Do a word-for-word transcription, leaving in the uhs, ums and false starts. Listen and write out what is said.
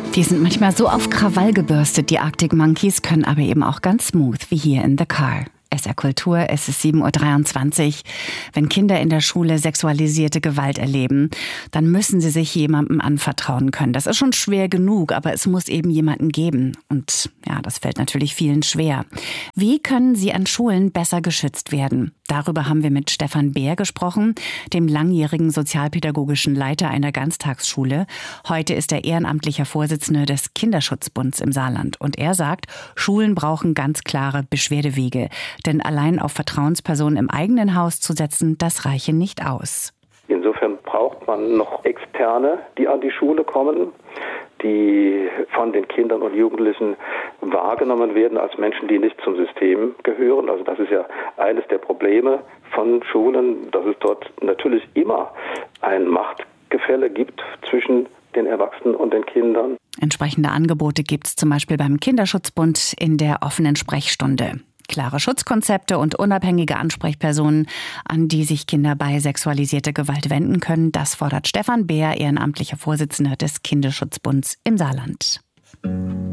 Die sind manchmal so auf Krawall gebürstet, die Arctic Monkeys, können aber eben auch ganz smooth, wie hier in The Car. S R Kultur, es ist sieben Uhr dreiundzwanzig. Wenn Kinder in der Schule sexualisierte Gewalt erleben, dann müssen sie sich jemandem anvertrauen können. Das ist schon schwer genug, aber es muss eben jemanden geben. Und ja, das fällt natürlich vielen schwer. Wie können sie an Schulen besser geschützt werden? Darüber haben wir mit Stefan Beer gesprochen, dem langjährigen sozialpädagogischen Leiter einer Ganztagsschule. Heute ist er ehrenamtlicher Vorsitzender des Kinderschutzbunds im Saarland. Und er sagt, Schulen brauchen ganz klare Beschwerdewege. Denn allein auf Vertrauenspersonen im eigenen Haus zu setzen, das reiche nicht aus. Insofern braucht man noch Externe, die an die Schule kommen, die von den Kindern und Jugendlichen wahrgenommen werden als Menschen, die nicht zum System gehören. Also das ist ja eines der Probleme von Schulen, dass es dort natürlich immer ein Machtgefälle gibt zwischen den Erwachsenen und den Kindern. Entsprechende Angebote gibt es zum Beispiel beim Kinderschutzbund in der offenen Sprechstunde. Klare Schutzkonzepte und unabhängige Ansprechpersonen, an die sich Kinder bei sexualisierter Gewalt wenden können, das fordert Stefan Beer, ehrenamtlicher Vorsitzender des Kinderschutzbunds im Saarland.